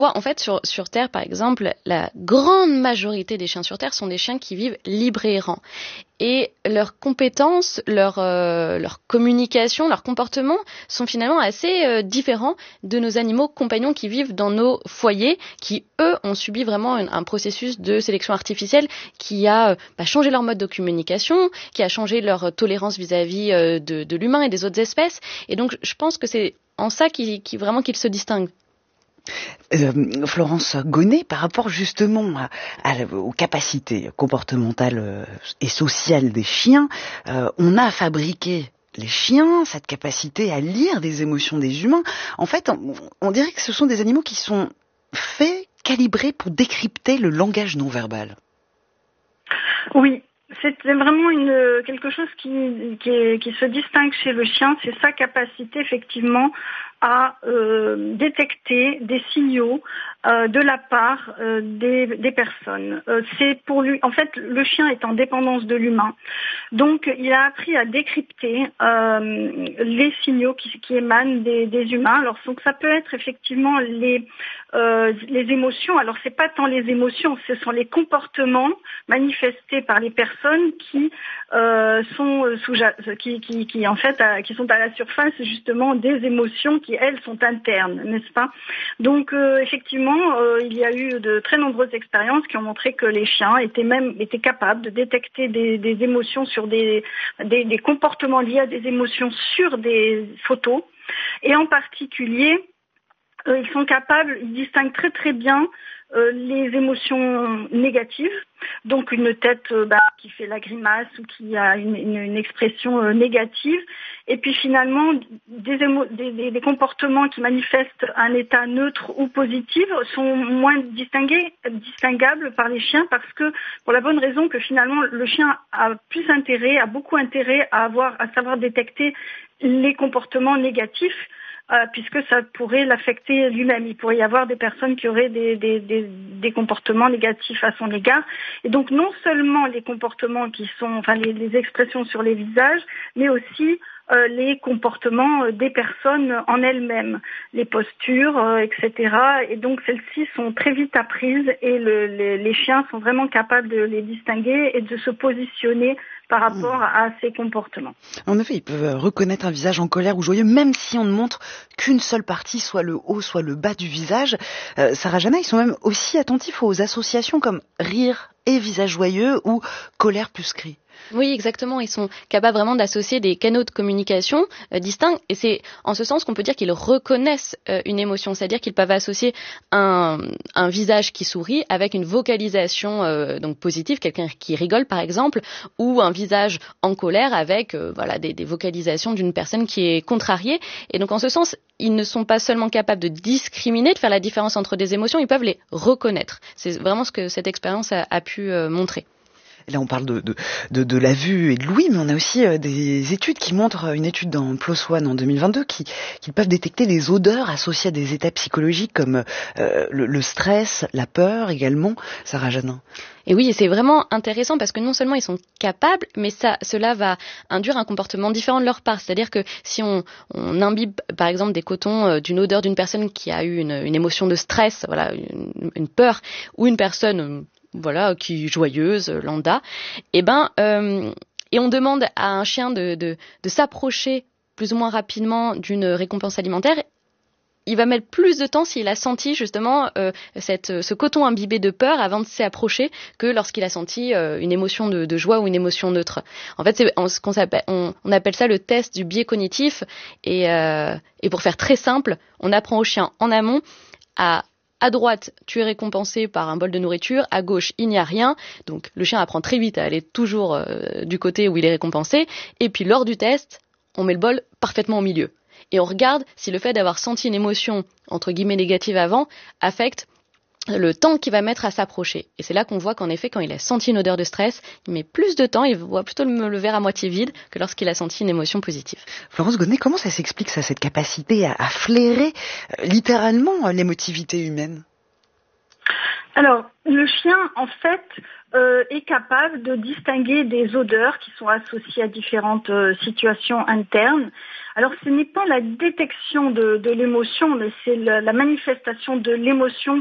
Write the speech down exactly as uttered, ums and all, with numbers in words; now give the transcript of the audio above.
En fait, sur, sur Terre, par exemple, la grande majorité des chiens sur Terre sont des chiens qui vivent libres et errants. Et leurs compétences, leur, euh, leur communication, leur comportement sont finalement assez euh, différents de nos animaux compagnons qui vivent dans nos foyers, qui, eux, ont subi vraiment un, un processus de sélection artificielle qui a euh, bah, changé leur mode de communication, qui a changé leur tolérance vis-à-vis euh, de, de l'humain et des autres espèces. Et donc, je pense que c'est en ça qu'ils, qu'ils, vraiment qu'ils se distinguent. Euh, Florence Gonnet, par rapport justement à, à, aux capacités comportementales et sociales des chiens, euh, on a fabriqué les chiens, cette capacité à lire des émotions des humains. En fait, on, on dirait que ce sont des animaux qui sont faits, calibrés pour décrypter le langage non verbal. Oui. C'est vraiment une, quelque chose qui, qui, est, qui se distingue chez le chien, c'est sa capacité effectivement à euh, détecter des signaux euh, de la part euh, des, des personnes. Euh, c'est pour lui, en fait, le chien est en dépendance de l'humain, donc il a appris à décrypter euh, les signaux qui, qui émanent des, des humains. Alors donc ça peut être effectivement les euh, les émotions. Alors c'est pas tant les émotions, ce sont les comportements manifestés par les personnes qui euh, sont sous, qui, qui, qui en fait à, qui sont à la surface justement des émotions qui elles sont internes, n'est-ce pas? Donc euh, effectivement, euh, il y a eu de très nombreuses expériences qui ont montré que les chiens étaient même étaient capables de détecter des, des émotions sur des, des des comportements liés à des émotions sur des photos, et en particulier euh, ils sont capables, ils distinguent très très bien euh, les émotions négatives, donc une tête euh, bah, qui fait la grimace ou qui a une, une, une expression euh, négative, et puis finalement des, émo- des, des, des comportements qui manifestent un état neutre ou positif sont moins distingués, distinguables par les chiens, parce que pour la bonne raison que finalement le chien a plus intérêt, a beaucoup intérêt à avoir, à savoir détecter les comportements négatifs. Euh, puisque ça pourrait l'affecter lui-même. Il pourrait y avoir des personnes qui auraient des, des, des, des comportements négatifs à son égard. Et donc non seulement les comportements qui sont, enfin les, les expressions sur les visages, mais aussi euh, les comportements des personnes en elles-mêmes, les postures, euh, et cetera. Et donc celles-ci sont très vite apprises et le, les, les chiens sont vraiment capables de les distinguer et de se positionner par rapport à ces comportements. En effet, ils peuvent reconnaître un visage en colère ou joyeux, même si on ne montre qu'une seule partie, soit le haut, soit le bas du visage. Euh, Sarah Jana, ils sont même aussi attentifs aux associations comme rire et visage joyeux ou colère plus cri. Oui, exactement. Ils sont capables vraiment d'associer des canaux de communication euh, distincts. Et c'est en ce sens qu'on peut dire qu'ils reconnaissent euh, une émotion. C'est-à-dire qu'ils peuvent associer un, un visage qui sourit avec une vocalisation euh, donc positive, quelqu'un qui rigole par exemple, ou un visage en colère avec euh, voilà des, des vocalisations d'une personne qui est contrariée. Et donc en ce sens, ils ne sont pas seulement capables de discriminer, de faire la différence entre des émotions, ils peuvent les reconnaître. C'est vraiment ce que cette expérience a, a pu euh, montrer. Là, on parle de, de, de, de la vue et de l'ouïe, mais on a aussi euh, des études qui montrent, une étude dans PLOS ONE en deux mille vingt-deux, qui, qui peuvent détecter des odeurs associées à des états psychologiques comme euh, le, le stress, la peur également. Sarah Janin. Et oui, c'est vraiment intéressant parce que non seulement ils sont capables, mais ça, cela va induire un comportement différent de leur part. C'est-à-dire que si on, on imbibe, par exemple, des cotons euh, d'une odeur d'une personne qui a eu une, une émotion de stress, voilà, une, une peur, ou une personne euh, voilà, qui est joyeuse, lambda, et ben, euh, et on demande à un chien de, de, de s'approcher plus ou moins rapidement d'une récompense alimentaire, il va mettre plus de temps s'il a senti justement euh, cette, ce coton imbibé de peur avant de s'y approcher que lorsqu'il a senti euh, une émotion de, de joie ou une émotion neutre. En fait, c'est ce qu'on s'appelle, on, on appelle ça le test du biais cognitif. Et, euh, et pour faire très simple, on apprend au chien en amont à À droite, tu es récompensé par un bol de nourriture. À gauche, il n'y a rien. Donc, le chien apprend très vite à aller toujours euh, du côté où il est récompensé. Et puis, lors du test, on met le bol parfaitement au milieu. Et on regarde si le fait d'avoir senti une émotion, entre guillemets, négative avant, affecte le temps qu'il va mettre à s'approcher. Et c'est là qu'on voit qu'en effet, quand il a senti une odeur de stress, il met plus de temps, il voit plutôt le, le verre à moitié vide que lorsqu'il a senti une émotion positive. Florence Gonnet, comment ça s'explique, ça, cette capacité à, à flairer euh, littéralement l'émotivité humaine ? Alors, le chien, en fait, euh, est capable de distinguer des odeurs qui sont associées à différentes euh, situations internes. Alors, ce n'est pas la détection de, de l'émotion, mais c'est la, la manifestation de l'émotion